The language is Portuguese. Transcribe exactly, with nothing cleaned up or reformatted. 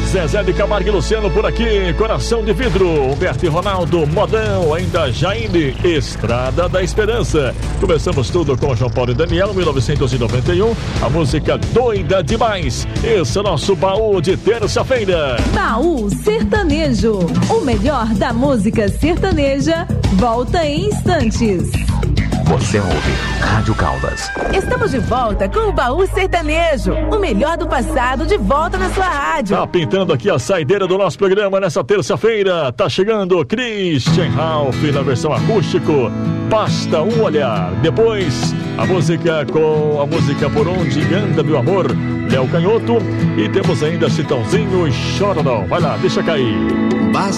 Zezé de Camargo e Luciano por aqui, Coração de Vidro, Humberto e Ronaldo, Modão, ainda Jaime, Estrada da Esperança. Começamos tudo com João Paulo e Daniel, mil novecentos e noventa e um, a música Doida Demais. Esse é o nosso baú de terça-feira. Baú Sertanejo, o melhor da música sertaneja, volta em instantes. Você ouve Rádio Caldas. Estamos de volta com o Baú Sertanejo, o melhor do passado de volta na sua rádio. Tá pintando aqui a saideira do nosso programa nessa terça-feira. Tá chegando Christian Ralph na versão acústico. Basta um olhar. Depois, a música com a música Por Onde Anda Meu Amor, Léo Canhoto. E temos ainda Chitãozinho e Chora Não. Vai lá, deixa cair. Basta